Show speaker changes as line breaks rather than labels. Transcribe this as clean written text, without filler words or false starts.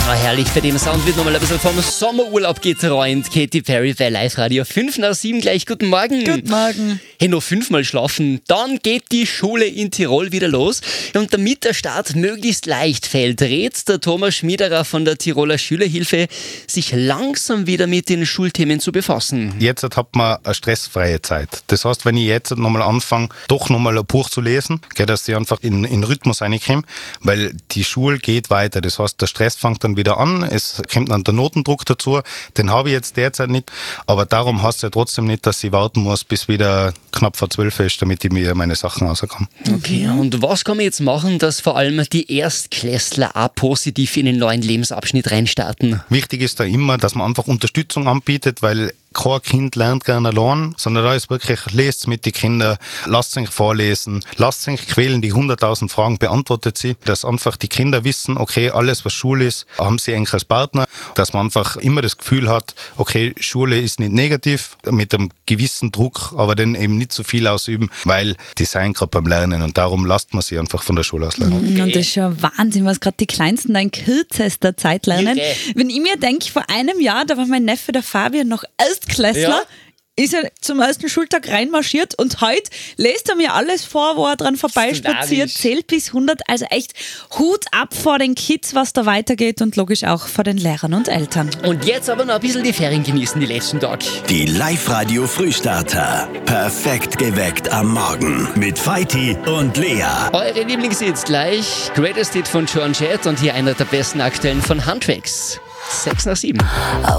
Herrlich, bei dem Sound wird nochmal ein bisschen vom Sommerurlaub geträumt. Katy Perry bei Live Radio 5 nach 7 gleich. Guten Morgen.
Guten Morgen.
Hey, noch 5-mal schlafen, dann geht die Schule in Tirol wieder los. Und damit der Start möglichst leicht fällt, rät der Thomas Schmiederer von der Tiroler Schülerhilfe, sich langsam wieder mit den Schulthemen zu befassen.
Jetzt hat man eine stressfreie Zeit. Das heißt, wenn ich jetzt nochmal anfange, doch nochmal ein Buch zu lesen, dass ich einfach in Rhythmus reinkomme, weil die Schule geht weiter. Das heißt, der Stress fängt dann wieder an, es kommt dann der Notendruck dazu, den habe ich jetzt derzeit nicht, aber darum heißt es ja trotzdem nicht, dass ich warten muss, bis wieder knapp vor 12 ist, damit ich mir meine Sachen rauskomme.
Okay, und was kann man jetzt machen, dass vor allem die Erstklässler auch positiv in den neuen Lebensabschnitt reinstarten?
Wichtig ist da immer, dass man einfach Unterstützung anbietet, weil kein Kind lernt gerne allein, sondern da ist wirklich, lest mit den Kindern, lasst euch vorlesen, lasst euch quälen, die 100.000 Fragen beantwortet sie, dass einfach die Kinder wissen, okay, alles was Schule ist, haben sie eigentlich als Partner, dass man einfach immer das Gefühl hat, okay, Schule ist nicht negativ, mit einem gewissen Druck, aber dann eben nicht so viel ausüben, weil die seien gerade beim Lernen und darum lasst man sie einfach von der Schule aus lernen.
Okay. Und das ist schon Wahnsinn, was gerade die Kleinsten da in kürzester Zeit lernen.
Irre.
Wenn ich mir denke, vor einem Jahr, da war mein Neffe, der Fabian, noch Erstklässler,
Ja.
ist er zum ersten Schultag reinmarschiert und heute lässt er mir alles vor, wo er dran vorbeispaziert, zählt bis 100. Also echt Hut ab vor den Kids, was da weitergeht und logisch auch vor den Lehrern und Eltern.
Und jetzt aber noch ein bisschen die Ferien genießen, die letzten Tage.
Die Live-Radio Frühstarter. Perfekt geweckt am Morgen. Mit Feiti und Lea.
Eure Lieblingshits gleich. Greatest Hit von Joan Jett und hier einer der besten aktuellen von Huntrix. 6 nach 7.